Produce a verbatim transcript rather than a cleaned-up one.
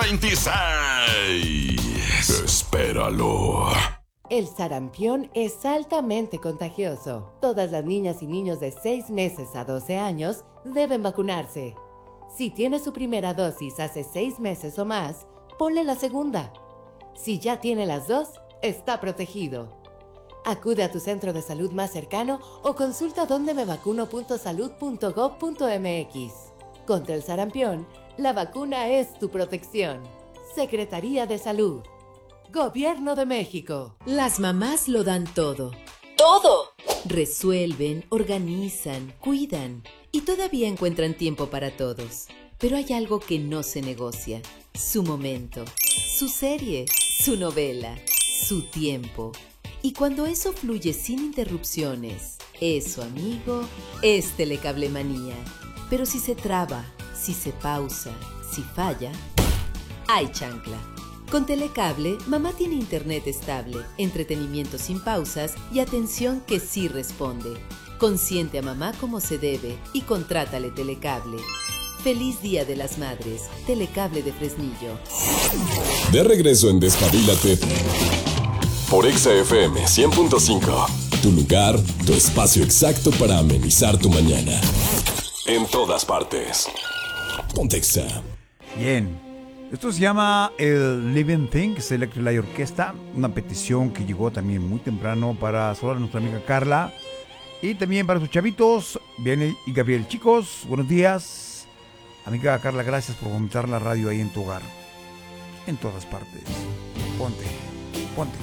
veintiséis. Espéralo. El sarampión es altamente contagioso. Todas las niñas y niños de seis meses a doce años deben vacunarse. Si tiene su primera dosis hace seis meses o más, ponle la segunda. Si ya tiene las dos, está protegido. Acude a tu centro de salud más cercano o consulta donde me vacuno punto salud punto gob punto mx. Contra el sarampión, la vacuna es tu protección. Secretaría de Salud. Gobierno de México. Las mamás lo dan todo. ¡Todo! Resuelven, organizan, cuidan y todavía encuentran tiempo para todos. Pero hay algo que no se negocia. Su momento, su serie, su novela, su tiempo. Y cuando eso fluye sin interrupciones, eso, amigo, es Telecablemanía. Pero si se traba, si se pausa, si falla, hay chancla. Con Telecable, mamá tiene internet estable, entretenimiento sin pausas y atención que sí responde. Consiente a mamá como se debe y contrátale Telecable. Feliz Día de las Madres, Telecable de Fresnillo. De regreso en Despabilate por Exa F M cien punto cinco. Tu lugar, tu espacio exacto para amenizar tu mañana. En todas partes. Ponte Exa. Bien. Esto se llama el Living Thing, que es Electric Light Orquesta. Una petición que llegó también muy temprano para saludar a nuestra amiga Carla. Y también para sus chavitos, Vianney y Gabriel. Chicos, buenos días. Amiga Carla, gracias por comentar la radio ahí en tu hogar. En todas partes. Ponte, ponte.